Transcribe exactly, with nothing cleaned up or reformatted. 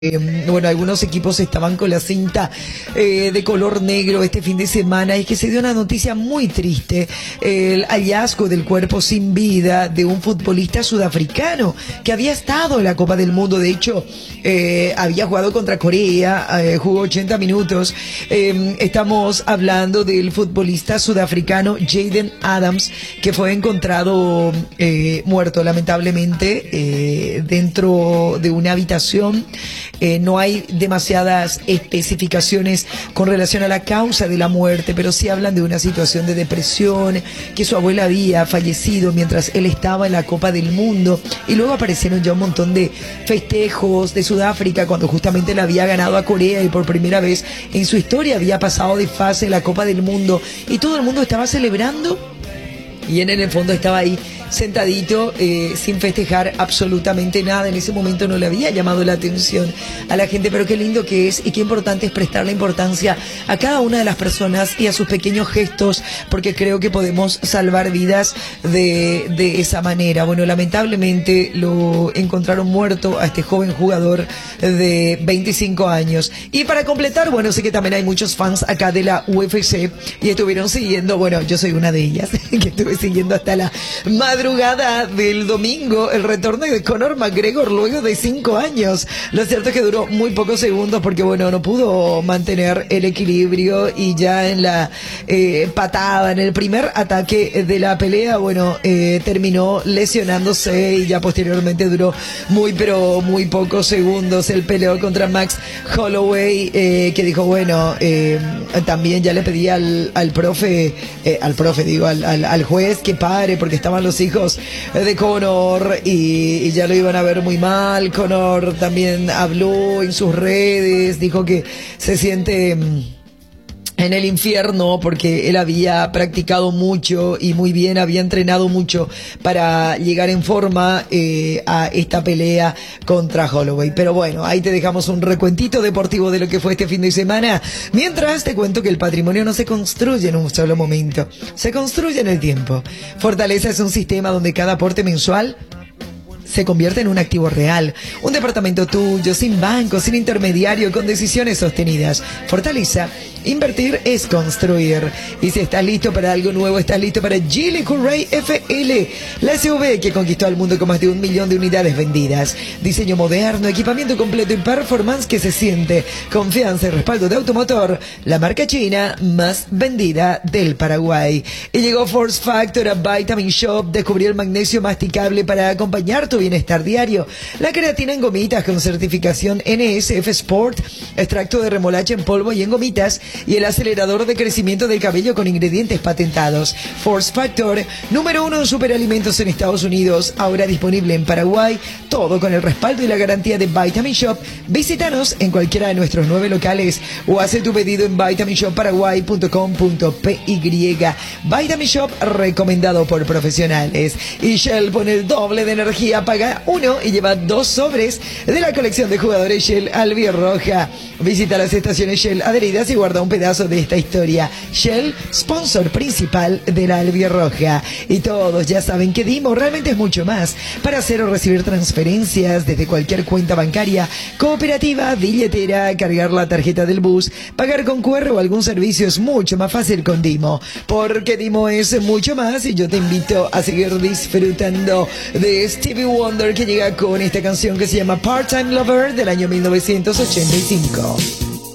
Eh, bueno, algunos equipos estaban con la cinta eh, de color negro este fin de semana y que se dio una noticia muy triste, el hallazgo del cuerpo sin vida de un futbolista sudafricano que había estado en la Copa del Mundo. De hecho, eh, había jugado contra Corea, eh, jugó ochenta minutos. Eh, estamos hablando del futbolista sudafricano Jayden Adams, que fue encontrado eh, muerto lamentablemente eh, dentro de una habitación. Eh, no hay demasiadas especificaciones con relación a la causa de la muerte, pero sí hablan de una situación de depresión, que su abuela había fallecido mientras él estaba en la Copa del Mundo, y luego aparecieron ya un montón de festejos de Sudáfrica cuando justamente le había ganado a Corea y por primera vez en su historia había pasado de fase en la Copa del Mundo, y todo el mundo estaba celebrando y él en el fondo estaba ahí sentadito, eh, sin festejar absolutamente nada. En ese momento no le había llamado la atención a la gente, pero qué lindo que es y qué importante es prestarle importancia a cada una de las personas y a sus pequeños gestos, porque creo que podemos salvar vidas de, de esa manera. Bueno, lamentablemente lo encontraron muerto a este joven jugador de veinticinco años. Y para completar, bueno, sé que también hay muchos fans acá de la U F C y estuvieron siguiendo, bueno, yo soy una de ellas, que estuve siguiendo hasta la madrugada del domingo el retorno de Conor McGregor luego de cinco años. Lo cierto es que duró muy pocos segundos porque, bueno, no pudo mantener el equilibrio y ya en la eh, patada, en el primer ataque de la pelea, bueno, eh, terminó lesionándose y ya posteriormente duró muy, pero muy pocos segundos. Él peleó contra Max Holloway, eh, que dijo, bueno, eh, también ya le pedí al, al profe, eh, al profe, digo, al, al, al juez que pare porque estaban los hijos de Conor y, y ya lo iban a ver muy mal. Conor también habló en sus redes, dijo que se siente en el infierno porque él había practicado mucho y muy bien, había entrenado mucho para llegar en forma eh, a esta pelea contra Holloway. Pero bueno, ahí te dejamos un recuentito deportivo de lo que fue este fin de semana. Mientras te cuento que el patrimonio no se construye en un solo momento, se construye en el tiempo. Fortaleza es un sistema donde cada aporte mensual se convierte en un activo real. Un departamento tuyo, sin banco, sin intermediario, con decisiones sostenidas. Fortaleza, invertir es construir. Y si estás listo para algo nuevo, estás listo para Geely Curray F L, la S U V que conquistó al mundo con más de un millón de unidades vendidas. Diseño moderno, equipamiento completo y performance que se siente. Confianza y respaldo de automotor. La marca china más vendida del Paraguay. Y llegó Force Factor a Vitamin Shop. Descubrió el magnesio masticable para acompañar tu bienestar diario. La creatina en gomitas con certificación N S F Sport, extracto de remolacha en polvo y en gomitas, y el acelerador de crecimiento del cabello con ingredientes patentados. Force Factor, número uno en superalimentos en Estados Unidos, ahora disponible en Paraguay, todo con el respaldo y la garantía de Vitamin Shop. Visítanos en cualquiera de nuestros nueve locales o hace tu pedido en vitamin shop paraguay punto com punto p y. Vitamin Shop, recomendado por profesionales. Y Shell pone el doble de energía. Paga uno y lleva dos sobres de la colección de jugadores Shell Albirroja. Visita las estaciones Shell adheridas y guarda un pedazo de esta historia. Shell, sponsor principal de la Albirroja. Y todos ya saben que Dimo realmente es mucho más. Para hacer o recibir transferencias desde cualquier cuenta bancaria, cooperativa, billetera, cargar la tarjeta del bus, pagar con Q R o algún servicio es mucho más fácil con Dimo. Porque Dimo es mucho más y yo te invito a seguir disfrutando de Stevie Wonder, que llega con esta canción que se llama Part-Time Lover del año mil novecientos ochenta y cinco.